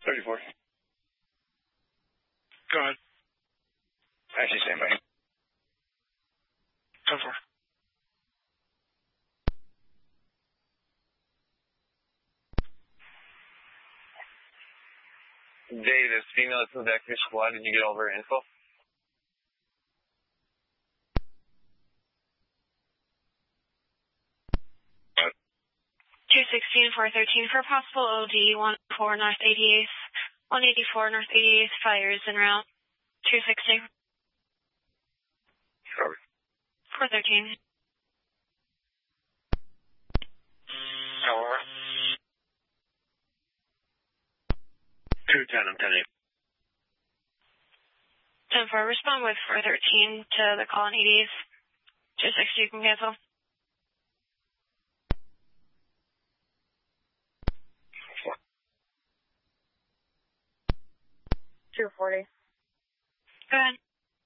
34. Go ahead. Actually, stand by. 10-4. Davis, female to the Vector Squad. Did you get all of her info? What? 216, 413 for possible OD, 14 North 88th, 184 North 88th, fires en route. 260. Sorry. 413. Over. 210, I'm 10-8. 10-4, respond with 413 to the call on 80s. 260, you can cancel. 240. Go ahead.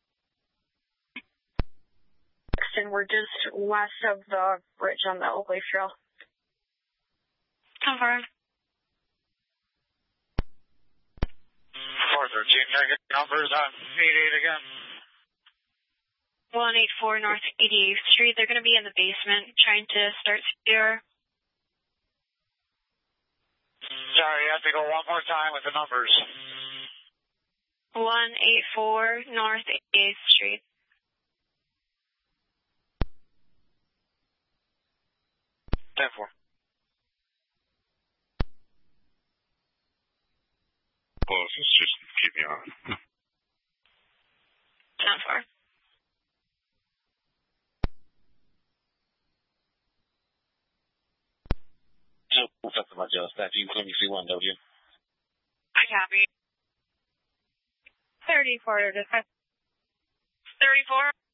We're just west of the bridge on the Oak Leaf Trail. Confirm. 413, negative numbers on 88 again. 184 North 88th Street. They're going to be in the basement trying to start CPR. Sorry, you have to go one more time with the numbers. 184 North 88th Street. Ten-4. Well, let's just keep me on. 10-4. What's up to my jail staff? You can call me C1W. I copy. 34 to 34.